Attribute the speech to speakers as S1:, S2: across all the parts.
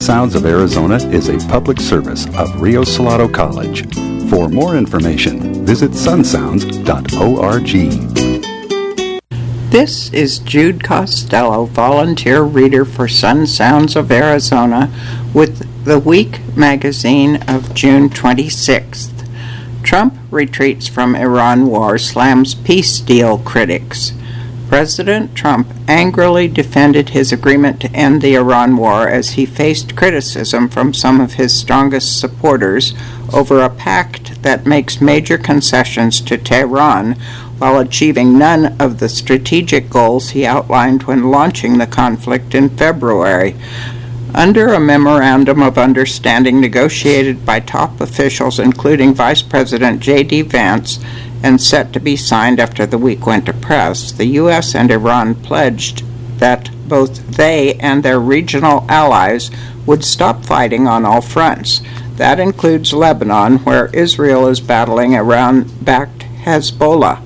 S1: Sounds of Arizona is a public service of Rio Salado College. For more information, visit sunsounds.org.
S2: This is Jude Costello, volunteer reader for Sun Sounds of Arizona, with the Week magazine of June 26th. Trump retreats from Iran war, slams peace deal critics. President Trump angrily defended his agreement to end the Iran war as he faced criticism from some of his strongest supporters over a pact that makes major concessions to Tehran while achieving none of the strategic goals he outlined when launching the conflict in February. Under a memorandum of understanding negotiated by top officials, including Vice President J.D. Vance, and set to be signed after the week went to press, the U.S. and Iran pledged that both they and their regional allies would stop fighting on all fronts. That includes Lebanon, where Israel is battling Iran-backed Hezbollah.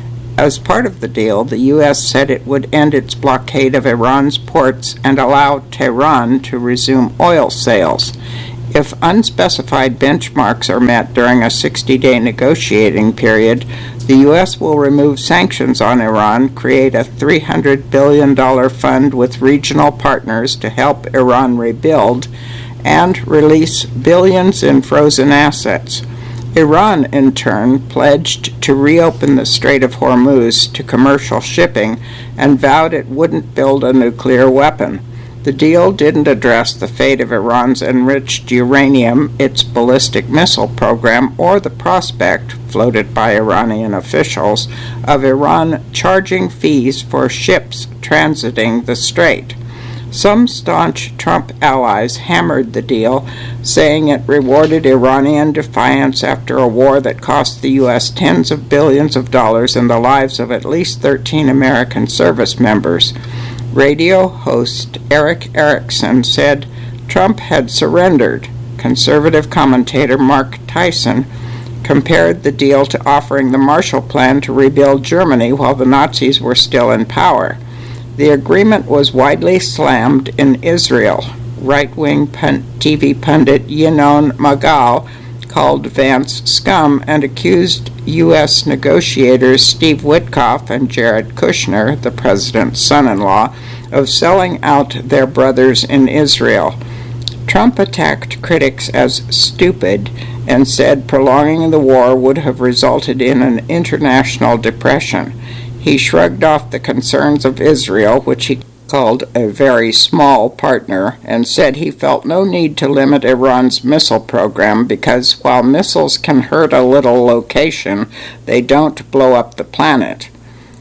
S2: As part of the deal, the U.S. said it would end its blockade of Iran's ports and allow Tehran to resume oil sales. If unspecified benchmarks are met during a 60-day negotiating period, the U.S. will remove sanctions on Iran, create a $300 billion fund with regional partners to help Iran rebuild, and release billions in frozen assets. Iran, in turn, pledged to reopen the Strait of Hormuz to commercial shipping and vowed it wouldn't build a nuclear weapon. The deal didn't address the fate of Iran's enriched uranium, its ballistic missile program, or the prospect, floated by Iranian officials, of Iran charging fees for ships transiting the strait. Some staunch Trump allies hammered the deal, saying it rewarded Iranian defiance after a war that cost the U.S. tens of billions of dollars and the lives of at least 13 American service members. Radio host Eric Erickson said Trump had surrendered. Conservative commentator Mark Tyson compared the deal to offering the Marshall Plan to rebuild Germany while the Nazis were still in power. The agreement was widely slammed in Israel. Right-wing TV pundit Ynnon Magal called Vance scum and accused U.S. negotiators Steve Witkoff and Jared Kushner, the president's son-in-law, of selling out their brothers in Israel. Trump attacked critics as stupid and said prolonging the war would have resulted in an international depression. He shrugged off the concerns of Israel, which he called a very small partner, and said he felt no need to limit Iran's missile program because while missiles can hurt a little location, they don't blow up the planet.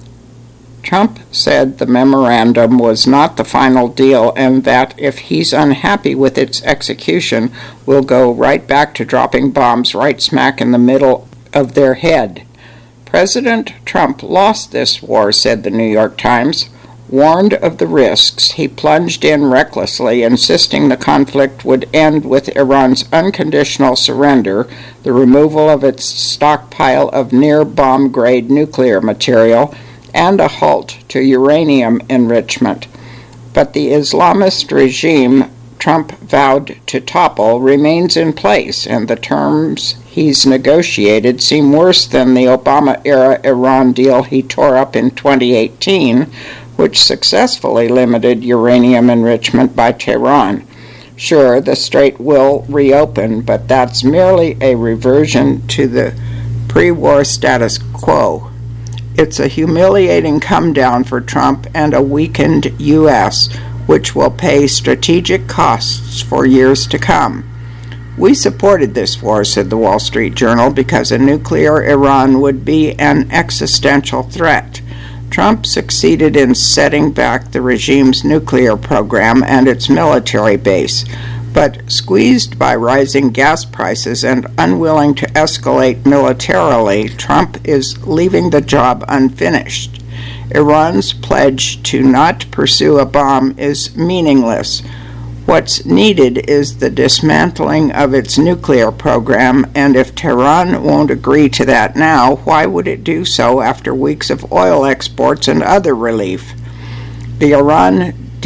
S2: Trump said the memorandum was not the final deal and that if he's unhappy with its execution, we'll go right back to dropping bombs right smack in the middle of their head. President Trump lost this war, said the New York Times. Warned of the risks, he plunged in recklessly, insisting the conflict would end with Iran's unconditional surrender, the removal of its stockpile of near-bomb-grade nuclear material, and a halt to uranium enrichment. But the Islamist regime Trump vowed to topple remains in place, and the terms he's negotiated seem worse than the Obama-era Iran deal he tore up in 2018, which successfully limited uranium enrichment by Tehran. Sure, the strait will reopen, but that's merely a reversion to the pre-war status quo. It's a humiliating come-down for Trump and a weakened U.S., which will pay strategic costs for years to come. We supported this war, said the Wall Street Journal, because a nuclear Iran would be an existential threat. Trump succeeded in setting back the regime's nuclear program and its military base, but squeezed by rising gas prices and unwilling to escalate militarily, Trump is leaving the job unfinished. Iran's pledge to not pursue a bomb is meaningless. What's needed is the dismantling of its nuclear program, and if Tehran won't agree to that now, why would it do so after weeks of oil exports and other relief? The Iran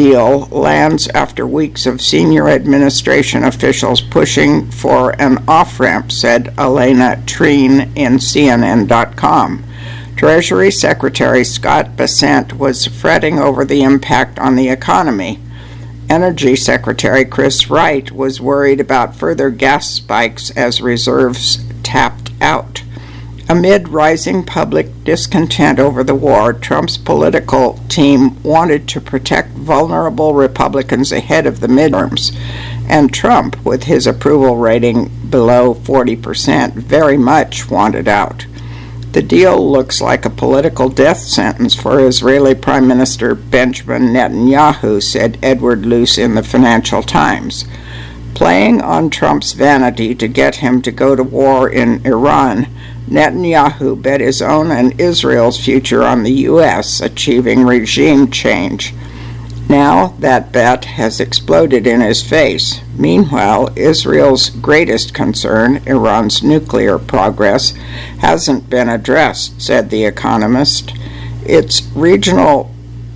S2: deal lands after weeks of senior administration officials pushing for an off-ramp, said Elena Treen in CNN.com. Treasury Secretary Scott Bessent was fretting over the impact on the economy. Energy Secretary Chris Wright was worried about further gas spikes as reserves tapped out. Amid rising public discontent over the war, Trump's political team wanted to protect vulnerable Republicans ahead of the midterms, and Trump, with his approval rating below 40%, very much wanted out. The deal looks like a political death sentence for Israeli Prime Minister Benjamin Netanyahu, said Edward Luce in the Financial Times. Playing on Trump's vanity to get him to go to war in Iran, Netanyahu bet his own and Israel's future on the U.S. achieving regime change. Now that bet has exploded in his face. Meanwhile, Israel's greatest concern, Iran's nuclear progress, hasn't been addressed, said The Economist. Its regional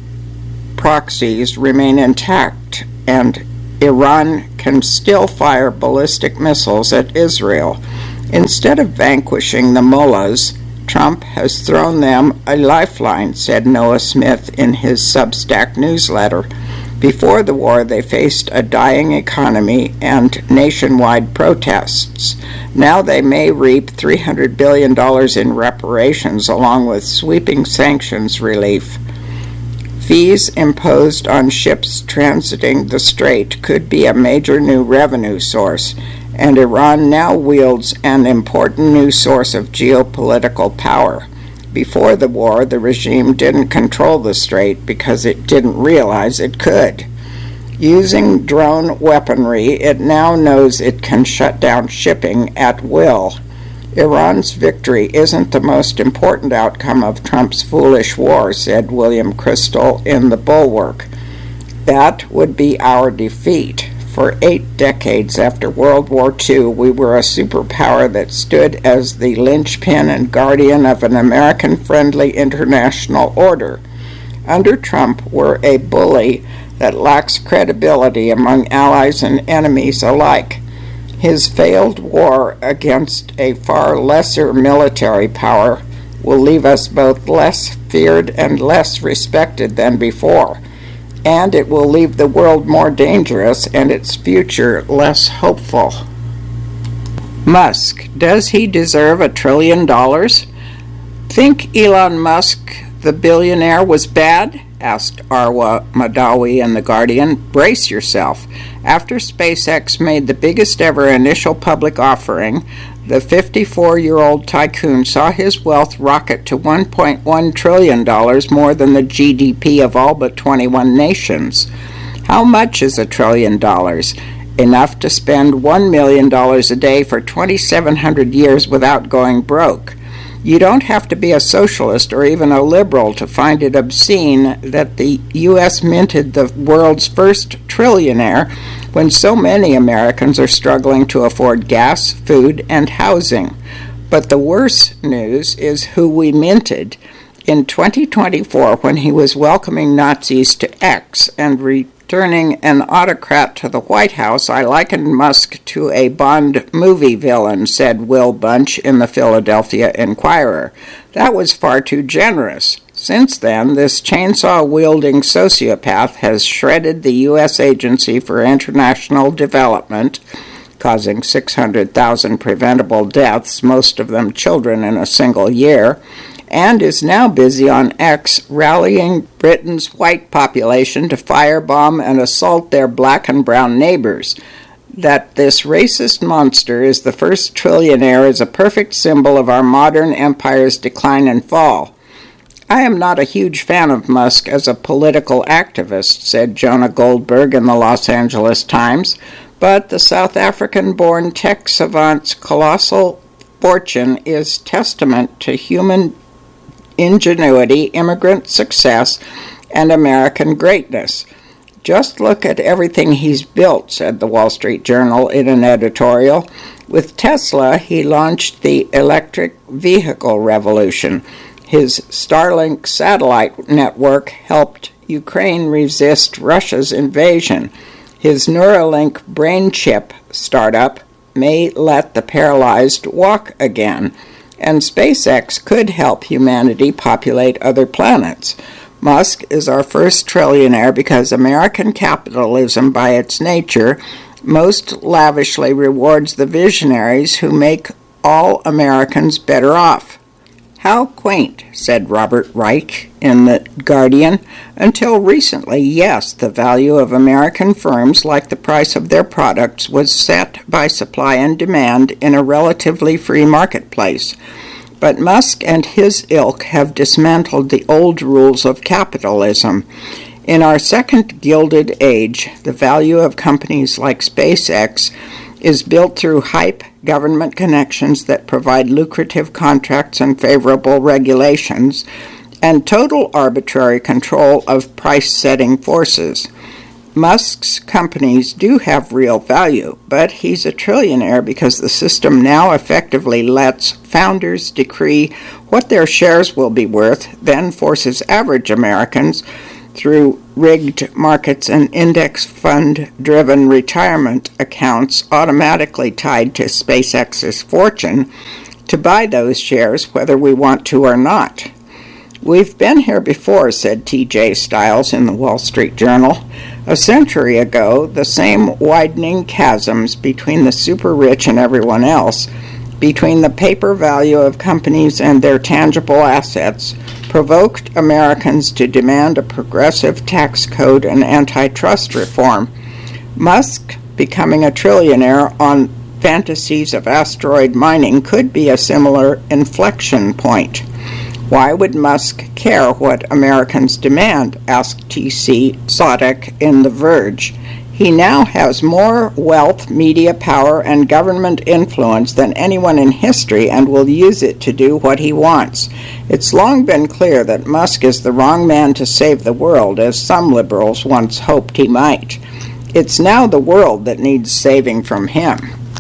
S2: proxies remain intact, and Iran can still fire ballistic missiles at Israel. Instead of vanquishing the mullahs, Trump has thrown them a lifeline, said Noah Smith in his Substack newsletter. Before the war, they faced a dying economy and nationwide protests. Now they may reap $300 billion in reparations along with sweeping sanctions relief. Fees imposed on ships transiting the strait could be a major new revenue source, and Iran now wields an important new source of geopolitical power. Before the war, the regime didn't control the strait because it didn't realize it could. Using drone weaponry, it now knows it can shut down shipping at will. Iran's victory isn't the most important outcome of Trump's foolish war, said William Crystal in The Bulwark. That would be our defeat. For 8 decades after World War II, we were a superpower that stood as the linchpin and guardian of an American-friendly international order. Under Trump, we're a bully that lacks credibility among allies and enemies alike. His failed war against a far lesser military power will leave us both less feared and less respected than before. And it will leave the world more dangerous and its future less hopeful. Musk, does he deserve $1 trillion? Think Elon Musk, the billionaire, was bad? Asked Arwa Madawi in The Guardian. Brace yourself. After SpaceX made the biggest ever initial public offering, the 54-year-old tycoon saw his wealth rocket to $1.1 trillion, more than the GDP of all but 21 nations. How much is $1 trillion? Enough to spend $1 million a day for 2,700 years without going broke. You don't have to be a socialist or even a liberal to find it obscene that the U.S. minted the world's first trillionaire when so many Americans are struggling to afford gas, food, and housing. But the worse news is who we minted. In 2024, when he was welcoming Nazis to X and returning an autocrat to the White House, I likened Musk to a Bond movie villain, said Will Bunch in the Philadelphia Inquirer. That was far too generous. Since then, this chainsaw-wielding sociopath has shredded the U.S. Agency for International Development, causing 600,000 preventable deaths, most of them children, in a single year, and is now busy on X rallying Britain's white population to firebomb and assault their black and brown neighbors. That this racist monster is the first trillionaire is a perfect symbol of our modern empire's decline and fall. I am not a huge fan of Musk as a political activist, said Jonah Goldberg in the Los Angeles Times, but the South African-born tech savant's colossal fortune is testament to human ingenuity, immigrant success, and American greatness. Just look at everything he's built, said the Wall Street Journal in an editorial. With Tesla, he launched the electric vehicle revolution. His Starlink satellite network helped Ukraine resist Russia's invasion. His Neuralink brain chip startup may let the paralyzed walk again, and SpaceX could help humanity populate other planets. Musk is our first trillionaire because American capitalism, by its nature, most lavishly rewards the visionaries who make all Americans better off. How quaint, said Robert Reich in The Guardian. Until recently, yes, the value of American firms, like the price of their products, was set by supply and demand in a relatively free marketplace. But Musk and his ilk have dismantled the old rules of capitalism. In our second Gilded Age, the value of companies like SpaceX is built through hype, government connections that provide lucrative contracts and favorable regulations, and total arbitrary control of price-setting forces. Musk's companies do have real value, but he's a trillionaire because the system now effectively lets founders decree what their shares will be worth, then forces average Americans, through rigged markets and index fund-driven retirement accounts automatically tied to SpaceX's fortune, to buy those shares whether we want to or not. We've been here before, said T.J. Stiles in the Wall Street Journal. A century ago, the same widening chasms between the super-rich and everyone else, between the paper value of companies and their tangible assets, provoked Americans to demand a progressive tax code and antitrust reform. Musk becoming a trillionaire on fantasies of asteroid mining could be a similar inflection point. Why would Musk care what Americans demand? Asked T.C. Sodek in The Verge. He now has more wealth, media power, and government influence than anyone in history and will use it to do what he wants. It's long been clear that Musk is the wrong man to save the world, as some liberals once hoped he might. It's now the world that needs saving from him.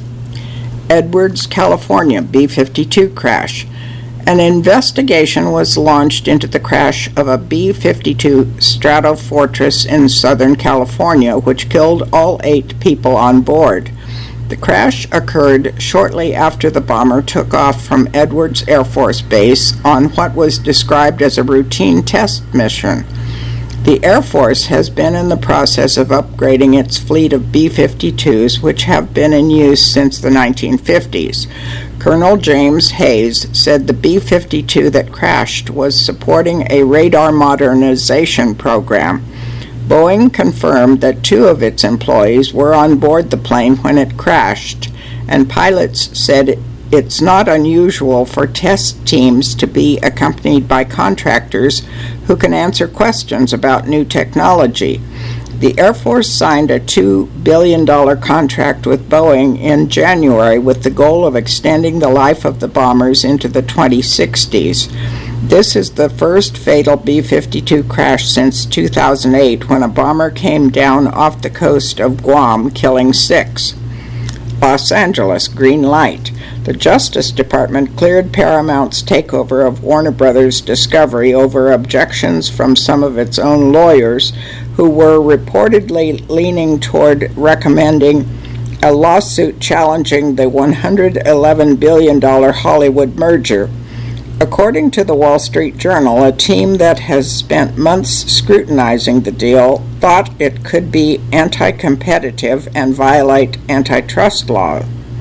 S2: Edwards, California, B-52 crash. An investigation was launched into the crash of a B-52 Stratofortress in Southern California, which killed all 8 people on board. The crash occurred shortly after the bomber took off from Edwards Air Force Base on what was described as a routine test mission. The Air Force has been in the process of upgrading its fleet of B-52s, which have been in use since the 1950s. Colonel James Hayes said the B-52 that crashed was supporting a radar modernization program. Boeing confirmed that 2 of its employees were on board the plane when it crashed, and pilots said it's not unusual for test teams to be accompanied by contractors who can answer questions about new technology. The Air Force signed a $2 billion contract with Boeing in January with the goal of extending the life of the bombers into the 2060s. This is the first fatal B-52 crash since 2008, when a bomber came down off the coast of Guam, killing 6. Los Angeles, green light. The Justice Department cleared Paramount's takeover of Warner Brothers Discovery over objections from some of its own lawyers, who were reportedly leaning toward recommending a lawsuit challenging the $111 billion Hollywood merger. According to the Wall Street Journal, a team that has spent months scrutinizing the deal thought it could be anti-competitive and violate antitrust law.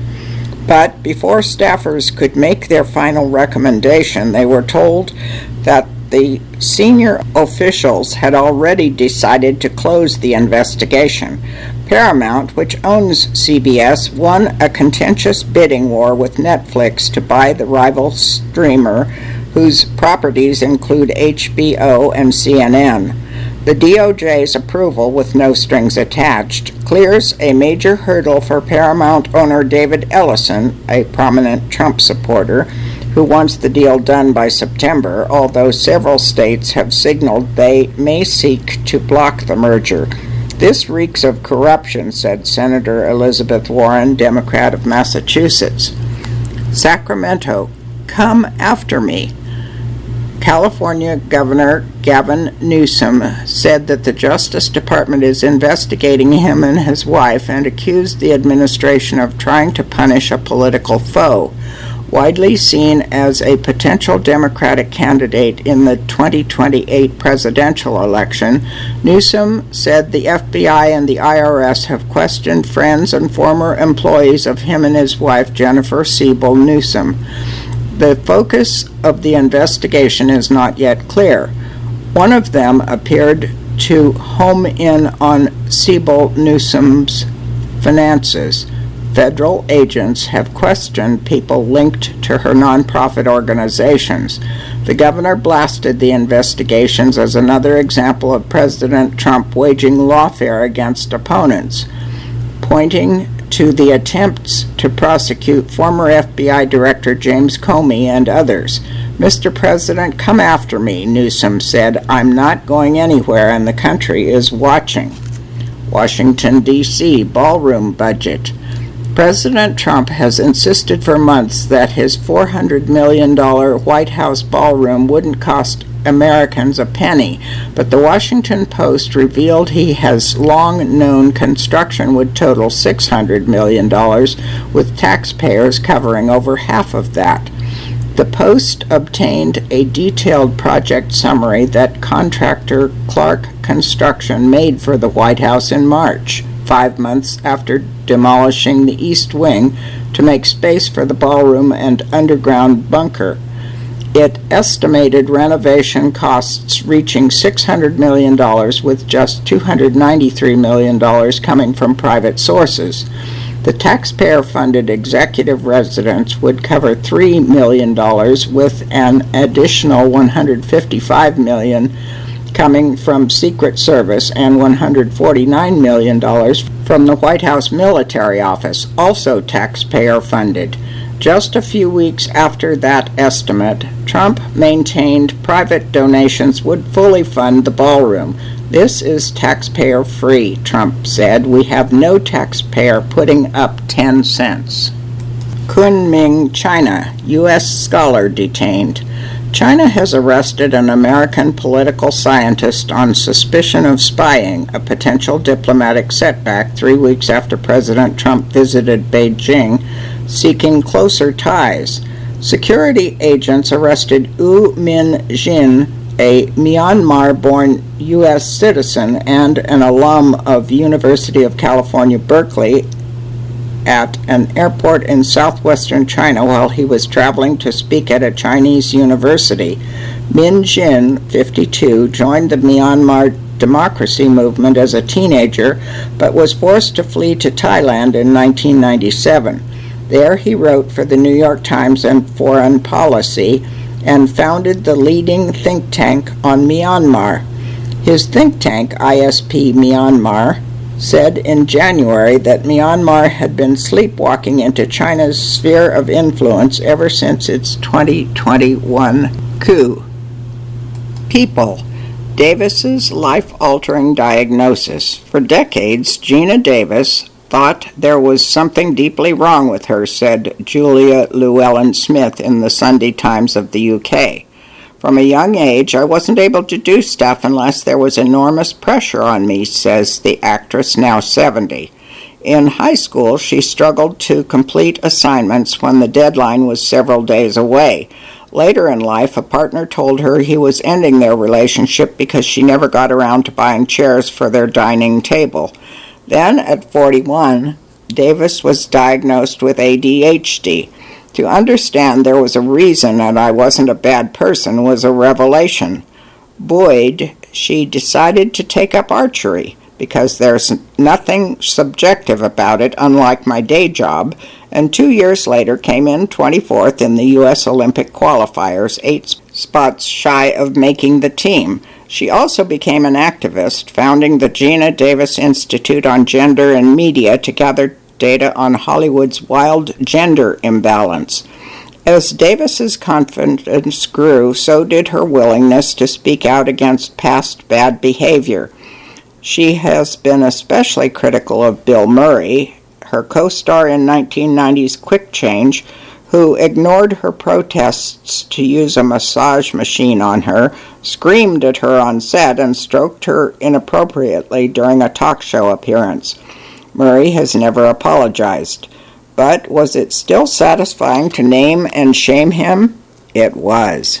S2: But before staffers could make their final recommendation, they were told that the senior officials had already decided to close the investigation. Paramount, which owns CBS, won a contentious bidding war with Netflix to buy the rival streamer, whose properties include HBO and CNN. The DOJ's approval, with no strings attached, clears a major hurdle for Paramount owner David Ellison, a prominent Trump supporter, who wants the deal done by September, although several states have signaled they may seek to block the merger. This reeks of corruption, said Senator Elizabeth Warren, Democrat of Massachusetts. Sacramento, come after me. California Governor Gavin Newsom said that the Justice Department is investigating him and his wife and accused the administration of trying to punish a political foe. Widely seen as a potential Democratic candidate in the 2028 presidential election, Newsom said the FBI and the IRS have questioned friends and former employees of him and his wife, Jennifer Siebel Newsom. The focus of the investigation is not yet clear. One of them appeared to home in on Siebel Newsom's finances. Federal agents have questioned people linked to her nonprofit organizations. The governor blasted the investigations as another example of President Trump waging lawfare against opponents, pointing to the attempts to prosecute former FBI Director James Comey and others. "Mr. President, come after me," Newsom said. "I'm not going anywhere, and the country is watching." Washington, D.C. ballroom budget. President Trump has insisted for months that his $400 million White House ballroom wouldn't cost Americans a penny, but the Washington Post revealed he has long known construction would total $600 million, with taxpayers covering over half of that. The Post obtained a detailed project summary that contractor Clark Construction made for the White House in March, 5 months after demolishing the East Wing to make space for the ballroom and underground bunker. It estimated renovation costs reaching $600 million, with just $293 million coming from private sources. The taxpayer-funded executive residence would cover $3 million, with an additional $155 million coming from Secret Service and $149 million from the White House Military Office, also taxpayer-funded. Just a few weeks after that estimate, Trump maintained private donations would fully fund the ballroom. "This is taxpayer-free," Trump said. "We have no taxpayer putting up 10 cents. Kunming, China. U.S. scholar detained. China has arrested an American political scientist on suspicion of spying, a potential diplomatic setback 3 weeks after President Trump visited Beijing, seeking closer ties. Security agents arrested Wu Min-jin, a Myanmar-born U.S. citizen and an alum of University of California, Berkeley, at an airport in southwestern China while he was traveling to speak at a Chinese university. Min Jin, 52, joined the Myanmar democracy movement as a teenager, but was forced to flee to Thailand in 1997. There he wrote for the New York Times and Foreign Policy and founded the leading think tank on Myanmar. His think tank, ISP Myanmar, said in January that Myanmar had been sleepwalking into China's sphere of influence ever since its 2021 coup. People. Davis's life-altering diagnosis. For decades, Gina Davis thought there was something deeply wrong with her, said Julia Llewellyn-Smith in the Sunday Times of the UK. From a young age, I wasn't able to do stuff unless there was enormous pressure on me, says the actress, now 70. In high school, she struggled to complete assignments when the deadline was several days away. Later in life, a partner told her he was ending their relationship because she never got around to buying chairs for their dining table. Then, at 41, Davis was diagnosed with ADHD. To understand there was a reason and I wasn't a bad person was a revelation. Buoyed, she decided to take up archery because there's nothing subjective about it, unlike my day job, and 2 years later came in 24th in the U.S. Olympic qualifiers, 8 spots shy of making the team. She also became an activist, founding the Gina Davis Institute on Gender and Media to gather data on Hollywood's wild gender imbalance. As Davis's confidence grew, so did her willingness to speak out against past bad behavior. She has been especially critical of Bill Murray, her co-star in 1990's Quick Change, who ignored her protests to use a massage machine on her, screamed at her on set, and stroked her inappropriately during a talk show appearance. Murray has never apologized. But was it still satisfying to name and shame him? It was.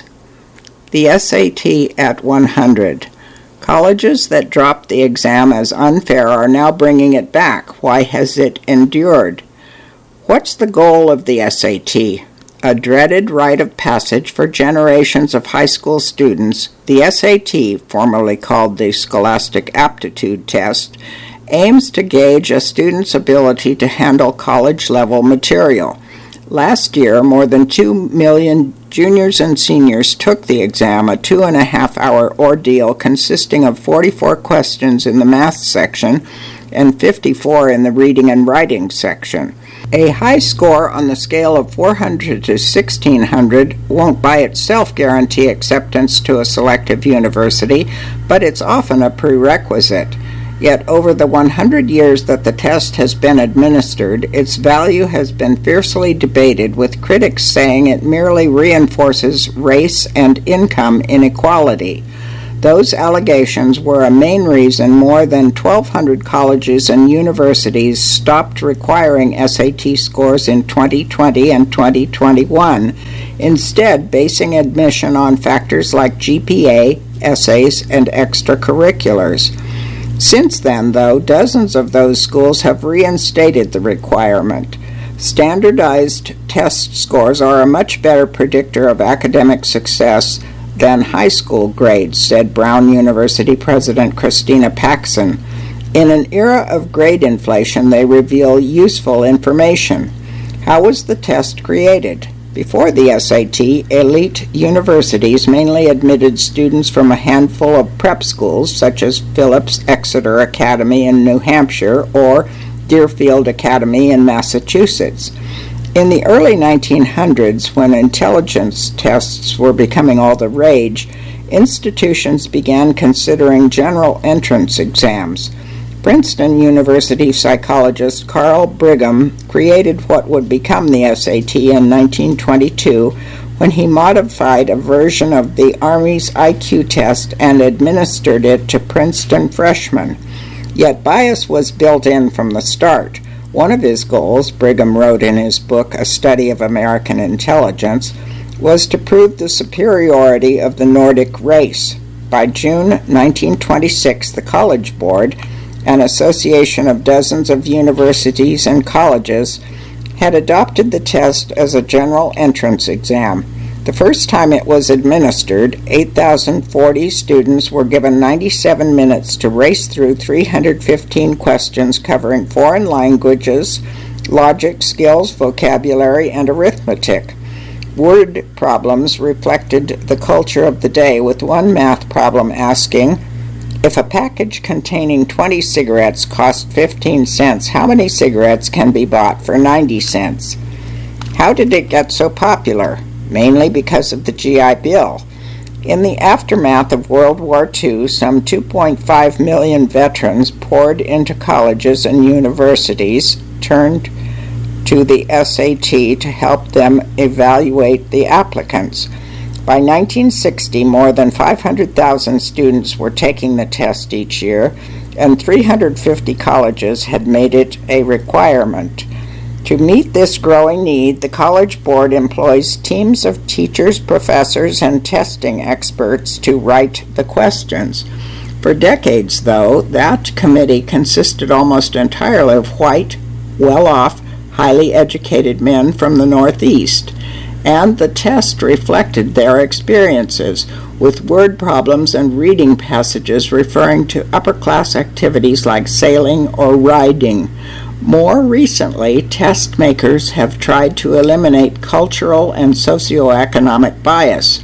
S2: The SAT at 100. Colleges that dropped the exam as unfair are now bringing it back. Why has it endured? What's the goal of the SAT? A dreaded rite of passage for generations of high school students, the SAT, formerly called the Scholastic Aptitude Test, aims to gauge a student's ability to handle college-level material. Last year, more than 2 million juniors and seniors took the exam, a 2.5-hour ordeal consisting of 44 questions in the math section and 54 in the reading and writing section. A high score on the scale of 400 to 1600 won't by itself guarantee acceptance to a selective university, but it's often a prerequisite. Yet over the 100 years that the test has been administered, its value has been fiercely debated, with critics saying it merely reinforces race and income inequality. Those allegations were a main reason more than 1,200 colleges and universities stopped requiring SAT scores in 2020 and 2021, instead basing admission on factors like GPA, essays, and extracurriculars. Since then, though, dozens of those schools have reinstated the requirement. Standardized test scores are a much better predictor of academic success than high school grades, said Brown University President Christina Paxson. In an era of grade inflation, they reveal useful information. How was the test created? Before the SAT, elite universities mainly admitted students from a handful of prep schools, such as Phillips Exeter Academy in New Hampshire or Deerfield Academy in Massachusetts. In the early 1900s, when intelligence tests were becoming all the rage, institutions began considering general entrance exams. Princeton University psychologist Carl Brigham created what would become the SAT in 1922 when he modified a version of the Army's IQ test and administered it to Princeton freshmen. Yet bias was built in from the start. One of his goals, Brigham wrote in his book A Study of American Intelligence, was to prove the superiority of the Nordic race. By June 1926, the College Board, an association of dozens of universities and colleges, had adopted the test as a general entrance exam. The first time it was administered, 8,040 students were given 97 minutes to race through 315 questions covering foreign languages, logic skills, vocabulary, and arithmetic. Word problems reflected the culture of the day, with one math problem asking, if a package containing 20 cigarettes cost 15 cents, how many cigarettes can be bought for 90 cents? How did it get so popular? Mainly because of the GI Bill. In the aftermath of World War II, some 2.5 million veterans poured into colleges and universities, turned to the SAT to help them evaluate the applicants. By 1960, more than 500,000 students were taking the test each year, and 350 colleges had made it a requirement. To meet this growing need, the College Board employs teams of teachers, professors, and testing experts to write the questions. For decades, though, that committee consisted almost entirely of white, well-off, highly educated men from the Northeast, and the test reflected their experiences, with word problems and reading passages referring to upper-class activities like sailing or riding. More recently, test makers have tried to eliminate cultural and socioeconomic bias.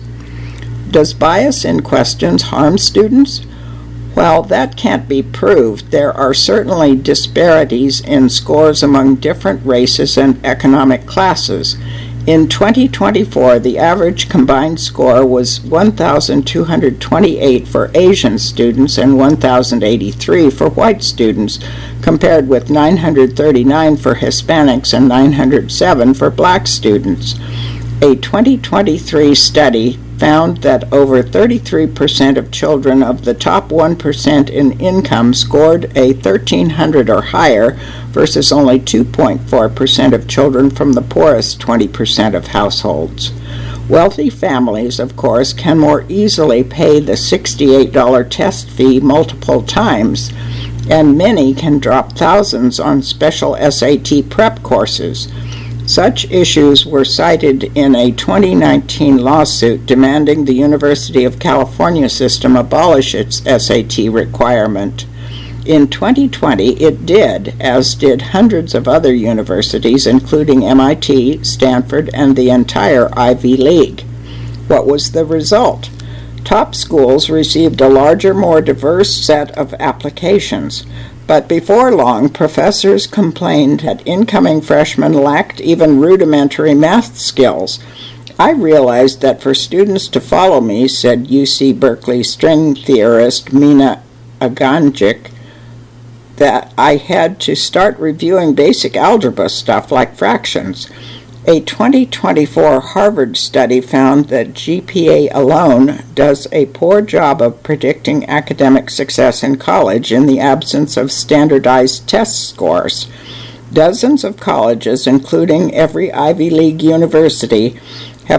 S2: Does bias in questions harm students? Well, that can't be proved. There are certainly disparities in scores among different races and economic classes. In 2024, the average combined score was 1,228 for Asian students and 1,083 for white students, compared with 939 for Hispanics and 907 for black students. A 2023 study found that over 33% of children of the top 1% in income scored a 1,300 or higher versus only 2.4% of children from the poorest 20% of households. Wealthy families, of course, can more easily pay the $68 test fee multiple times, and many can drop thousands on special SAT prep courses. Such issues were cited in a 2019 lawsuit demanding the University of California system abolish its SAT requirement. In 2020, it did, as did hundreds of other universities, including MIT, Stanford, and the entire Ivy League. What was the result? Top schools received a larger, more diverse set of applications. But before long, professors complained that incoming freshmen lacked even rudimentary math skills. I realized that for students to follow me, said UC Berkeley string theorist Mina Aganjic, that I had to start reviewing basic algebra stuff like fractions. A 2024 Harvard study found that GPA alone does a poor job of predicting academic success in college in the absence of standardized test scores. Dozens of colleges, including every Ivy League university,